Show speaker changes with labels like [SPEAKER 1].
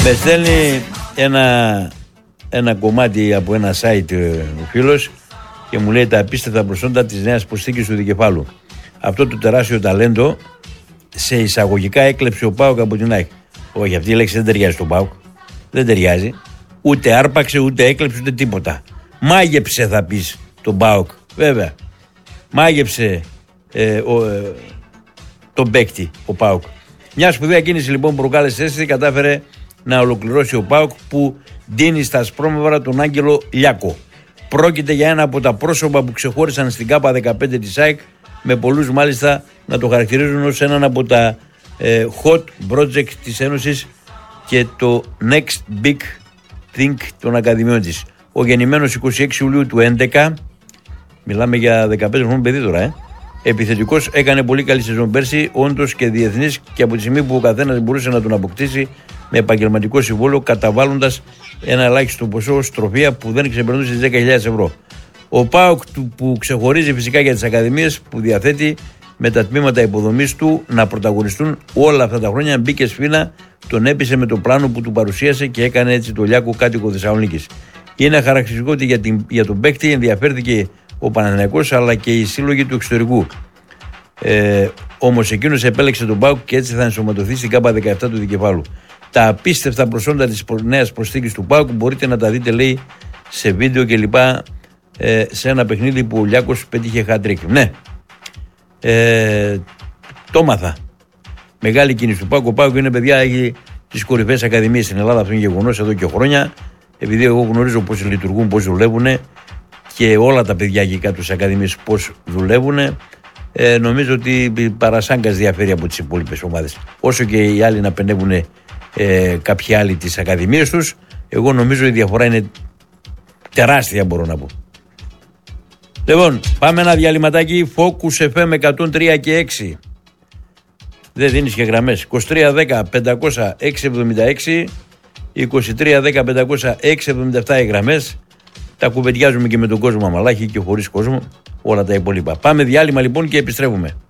[SPEAKER 1] Με στέλνει ένα κομμάτι από ένα site ο φίλος και μου λέει τα απίστευτα προσόντα της νέας προσθήκης του Δικεφάλου. Αυτό το τεράστιο ταλέντο σε εισαγωγικά έκλεψε ο ΠΑΟΚ από την ΑΕΚ. Όχι, αυτή η λέξη δεν ταιριάζει στον ΠΑΟΚ. Δεν ταιριάζει. Ούτε άρπαξε, ούτε έκλεψε, ούτε τίποτα. Μάγεψε, θα πεις, τον ΠΑΟΚ. Βέβαια. Μάγεψε τον παίκτη ο ΠΑΟΚ. Μια σπουδαία κίνηση λοιπόν που προκάλεσε αίσθηση κατάφερε να ολοκληρώσει ο ΠΑΟΚ που δίνει στα ασπρόμαυρα τον Άγγελο Λιάκο. Πρόκειται για ένα από τα πρόσωπα που ξεχώρισαν στην ΚΑΠΑ 15 της ΑΕΚ, με πολλούς μάλιστα να το χαρακτηρίζουν ως έναν από τα hot project της Ένωσης και το next big thing των ακαδημιών της. Ο γεννημένος 26 Ιουλίου του 2011, μιλάμε για 15 χρόνων παιδί τώρα, επιθετικός, έκανε πολύ καλή σεζόν πέρσι, όντως και διεθνής, και από τη στιγμή που ο καθένας μπορούσε να τον αποκτήσει με επαγγελματικό συμβόλαιο, καταβάλλοντας ένα ελάχιστο ποσό ως τροφία που δεν ξεπερνούσε τις 10.000 ευρώ. Ο ΠΑΟΚ που ξεχωρίζει φυσικά για τις ακαδημίες που διαθέτει, με τα τμήματα υποδομής του να πρωταγωνιστούν όλα αυτά τα χρόνια, μπήκε σφήνα, τον έπεισε με το πλάνο που του παρουσίασε και έκανε έτσι το Λιάκο κάτοικο Θεσσαλονίκης. Είναι χαρακτηριστικό ότι για τον παίκτη ενδιαφέρθηκε ο Παναθηναϊκός αλλά και οι σύλλογοι του εξωτερικού. Όμως εκείνος επέλεξε τον ΠΑΟΚ και έτσι θα ενσωματωθεί στην ΚΑΠΑ 17 του Δικεφάλου. Τα απίστευτα προσόντα της νέας προσθήκης του ΠΑΟΚ μπορείτε να τα δείτε, λέει, σε βίντεο και λοιπά, σε ένα παιχνίδι που ο Λιάκος πέτυχε hat-trick. Ναι, το μάθα. Μεγάλη κίνηση του ΠΑΟΚ. Ο ΠΑΟΚ είναι, παιδιά, έχει τις κορυφαίες ακαδημίες στην Ελλάδα. Αυτό είναι γεγονός εδώ και χρόνια. Επειδή εγώ γνωρίζω πώς λειτουργούν, πώς δουλεύουν και όλα τα παιδιά εκεί κάτω στις ακαδημίες πώς δουλεύουν, νομίζω ότι παρασάγκας διαφέρει από τις υπόλοιπες ομάδες. Όσο και οι άλλοι να πενεύουν κάποιοι άλλοι τις ακαδημίες τους, εγώ νομίζω η διαφορά είναι τεράστια, μπορώ να πω. Λοιπόν, πάμε ένα διαλυματάκι. Focus FM 103 και 6. Δεν δίνεις και γραμμές. 2310-500-676, 2310-500-677 οι γραμμές. Τα κουβεντιάζουμε και με τον κόσμο αμαλάχη και χωρίς κόσμο, όλα τα υπόλοιπα. Πάμε διάλειμμα λοιπόν και επιστρέφουμε.